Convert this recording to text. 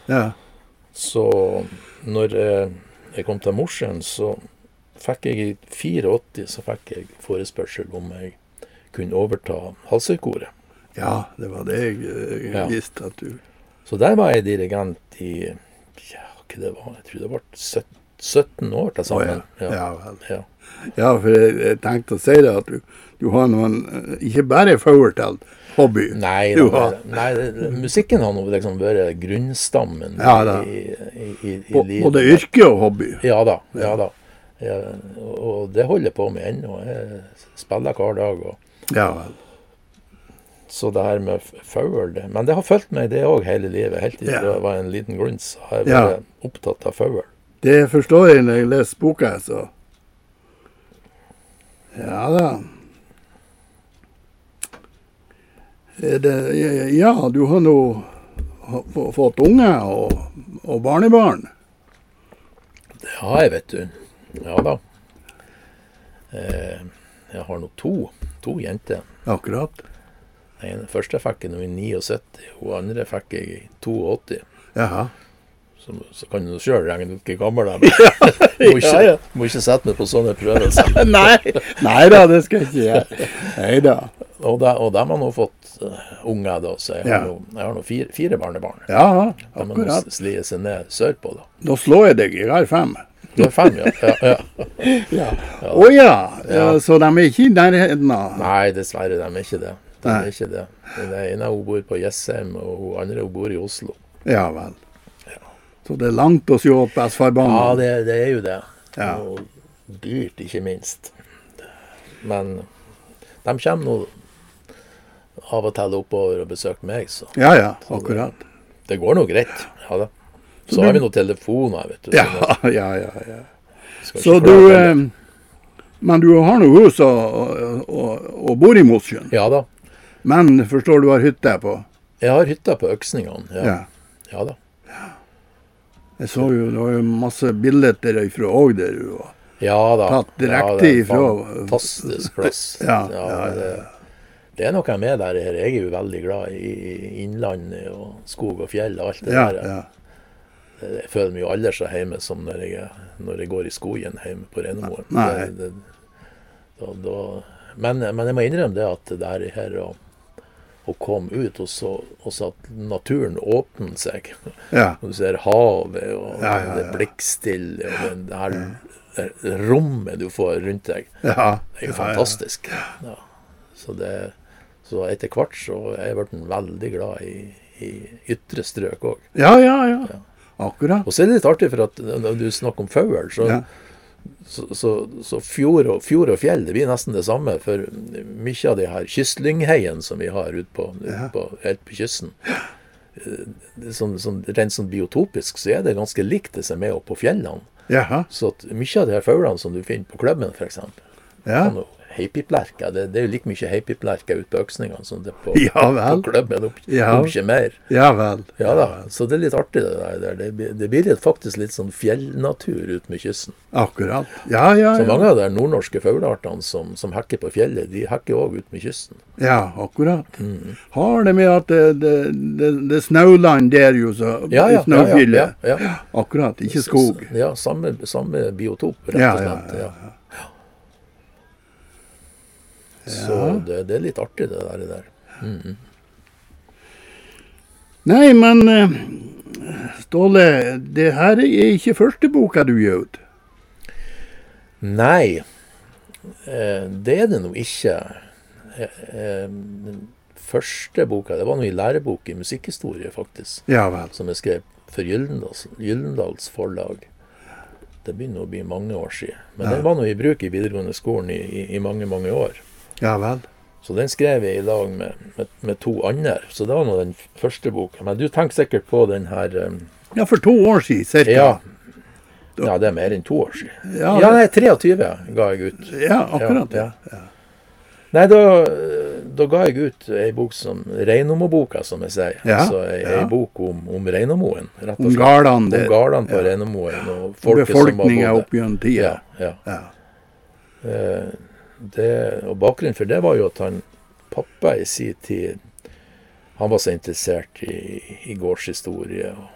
Ja. Så når jeg kom til Mosjøen, så fikk jeg i 84, så fikk jeg forespørsel om jeg kunne overta Halsøykoret. Ja, det var det jeg Ja. visste at du... Så der var jeg dirigent i, ja, hva det var, jeg tror det var 17 år til sammen. Ja, vel. Ja. Ja, for jeg tenkte å si det at du har noen, ikke bare fauer til hobby. Nei, Du da, har- nei, musikken har nå liksom vært grunnstammen Ja, da. i livet. Både yrke og hobby. Ja da, ja da. Ja, og det holder jeg på med ennå. Jeg spiller hver dag. Ja, vel. Så det her med fauer, det. Men det har fulgt meg det òg hele livet. Helt til Ja. jeg var en liten grunns. Så har jeg Ja. vært opptatt av fauer. Det forstår jeg når jeg leser boka, så... Ja da. Ja, du har nå fått unge og barnebarn. Det har jeg, vet du. Ja da. Jeg har nå to jenter. Akkurat. Den første fikk jeg nå i 79, og den andre fikk jeg i 82. Jaha. Så kan du selv regne ut hvor gammel jeg er. Må ikke sette meg på sånne prøvelser. Nei da, det skal jeg ikke gjøre. Nei da. Og de har nå fått unger, da, så jeg Ja. har nå fire barnebarn. Ja, De må nå akkurat. slie seg ned sørpå, da. Nå slår jeg deg, jeg har 5. Du har 5, ja. Ja. Ja. Å ja. Så de er ikke i nærheten av... Nei, dessverre, de er ikke det. De Nei. er ikke det. Den ene hun bor på Jessheim, og hun andre hun bor i Oslo. Ja vel. Så det er langt å se opp Ja, Esfarbanen. det er jo det. Ja. Og dyrt, ikke minst. Men de kommer nå av og til oppover og besøker meg, så Ja, akkurat. det går nå greit. Ja da. Så Så du- har vi noen telefoner, vet du. Ja. Skal Så ikke du... klage. Men du har noe hus og bor i Mosjøen. Ja da. Men forstår du har hytte på? Jeg har hytta på Øksningene. Ja. Ja. Ja da. Jeg så jo, det var jo masse bilder ifra òg der du var. Ja da. Tatt direkte det er ifra- fantastisk plass. Ja, det er noe med der. Jeg er jo veldig glad i innlandet og skog og fjell og alt det Ja, der. ja. Jeg føler meg jo aldri så hjemme som når jeg går i skogen hjemme på Reinemoen. Nei. Men jeg må innrømme det at det her å komme ut, og så at naturen åpner seg. Ja. Og du ser havet, og Ja, det blikkstille, og det her rommet du får rundt deg. Ja. Det er jo fantastisk. Ja. Så etter hvert så er jeg blitt veldig glad i ytre strøk òg. Ja. Akkurat. Og så er det litt artig, for at når du snakker om fugl, Ja. så fjord og fjell, det blir nesten det samme. For mye av de her kystlyngheiene som vi har ute helt på kysten, det er rent sånn biotopisk, så er det ganske likt det som er oppe på fjellene. Jaha. Så at mye av de her fuglene som du finner på klubben, for eksempel, Ja. heipiplerker, det er jo like mye heipiplerker ute på Øksningene som det er på, Ja vel. på klubben, Ja. om ikke mer. Ja vel. Ja da, så det er litt artig det der. Det blir faktisk litt sånn fjellnatur ut med kysten. Akkurat. Ja. Så mange av de nordnorske fugleartene som hekker på fjellet, de hekker også ut med kysten. Ja, akkurat. Har det med at det er snauland der jo, så Ja. snaufjellet. Ja. Akkurat, ikke skog. Ja, samme biotop, rett Ja, og slett. ja. Så det er litt artig det der. Nei, men Ståle, det her er ikke første boka du gir ut. Nei, det er det nå ikke. Den første boka, det var noe i lærebok i musikkhistorie, faktisk, Ja vel. som jeg skrev for Gyldendals forlag. Det begynner å bli mange år siden. Men den var nå i bruk i videregående skolen i mange, mange år. Ja vel. Så den skrev jeg i lag med to andre. Så det var nå den første boka. Men du tenker sikkert på den her Ja, for 2 år siden, cirka. Ja, det er mer enn 2 år siden. Ja, Ja, nei, 23 ga jeg ut. Ja, akkurat. Ja. Nei, da ga jeg ut ei bok som Reinomo-boka, som jeg sier. Ja, Altså ei bok om Reinomoen, rett og Om slett. gardene der. Om gardene på Reinomoen, og folket som Befolkninga var opp gjennom tida. Ja. Og bakgrunnen for det var jo at pappa i sin tid, han var så interessert i gårdshistorie